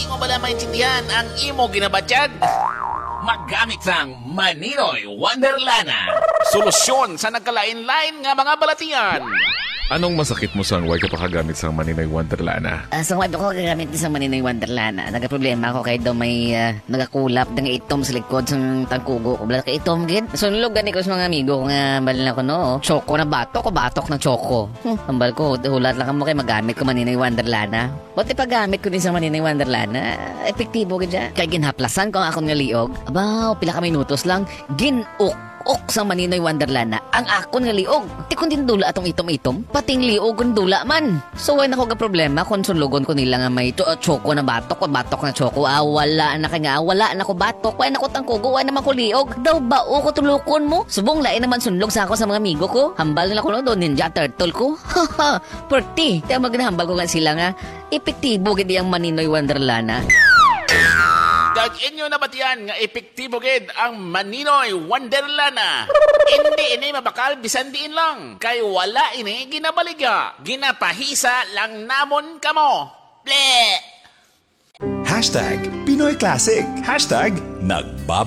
Di mo bala maintindihan ang imo ginabatyag? Maggamit sang Maninoy Wonderlana. Solusyon sa nagkalain-lain nga mga balatian. Anong masakit mo sang way ka pakagamit sang Maninoy Wonderlana? Sa wife ko gagamit din sa Maninoy Wonderlana. Nagka-problema ako kahit daw may nagakulap ng itom sa likod sa tangkugo ko. Bala ka itom gid. Sunlog gani ko sa mga amigo ko nga balin ako no. Choco na batok o batok ng choco. Ambal ko, hulat lang mo kay magamit ko Maninoy Wonderlana. Ba't ipagamit ko din sa Maninoy Wonderlana? Epektibo gid siya. Kay ginhaplasan ko ang akong naliog. Aba, pila ka minutos lang. Ginuk sa Maninoy Wonderlana ang akon nga liog. Ti kun din dula atong itom-itom, pating liog kun dula man. So wala ako ga problema kung sunlugon ko nila nga may choco na batok o batok na choco. Wala na kaya wala na ko batok, wala na ko tangkugo, wala naman ko liog. Daw ba o ko tulukon mo? Subong lain naman sunlog sa ako sa mga amigo ko. Hambal nila ko no do ninja turtle ko. Haha, perti. Kaya magnahambal ko nga sila nga epektibo gid ang Maninoy Wonderlana. Dag inyo na batian nga epektibo gid ang Maninoy Wonderlana. Hindi mabakal bisan diin lang. Kay wala ini ginabaliga. Ginapahisa lang namon kamo. Ble! #Pinoy Classic. #Nagbabalik